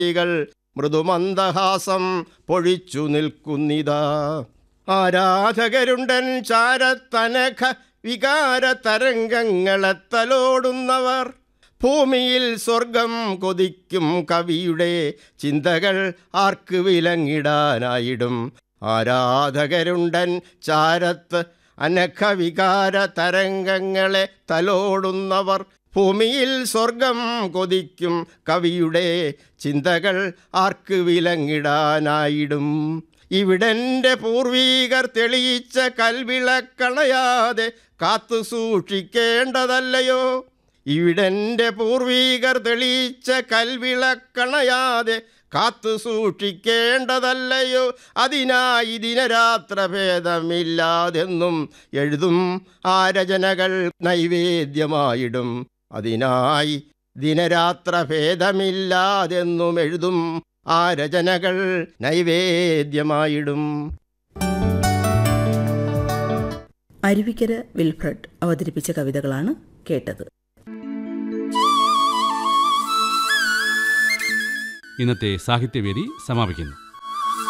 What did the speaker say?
കൾ മൃദുമന്ദഹാസം പൊഴിച്ചു നിൽക്കുന്നിതാ. ആരാധകരുണ്ടൻ ചാരത്തനഘ വികാര തരംഗങ്ങളെ തലോടുന്നവർ. ഭൂമിയിൽ സ്വർഗം കൊതിക്കും കവിയുടെ ചിന്തകൾ ആർക്ക് വിലങ്ങിടാനായിടും. ആരാധകരുണ്ടൻ ചാരത്ത് അനഘവികാര തരംഗങ്ങളെ തലോടുന്നവർ. ഭൂമിയിൽ സ്വർഗം കൊതിക്കും കവിയുടെ ചിന്തകൾ ആർക്ക് വിലങ്ങിടാനായിടും. ഇവിടെൻ്റെ പൂർവീകർ തെളിയിച്ച കൽവിളക്കണയാതെ കാത്തു സൂക്ഷിക്കേണ്ടതല്ലയോ. ഇവിടെൻ്റെ പൂർവീകർ തെളിയിച്ച കൽവിളക്കണയാതെ കാത്തു സൂക്ഷിക്കേണ്ടതല്ലയോ. അതിനായി ദിനരാത്ര ഭേദമില്ലാതെന്നും എഴുതും ആ രചനകൾ നൈവേദ്യമായിടും. അതിനായി ദിനരാത്ര ഭേദമില്ലാതെന്നും എഴുതും ആ രചനകൾ നൈവേദ്യമായിടും. അരുവിക്കര വിൽഫ്രഡ് അവതരിപ്പിച്ച കവിതകളാണ് കേട്ടത്. ഇന്നത്തെ സാഹിത്യവേദി സമാപിക്കുന്നു.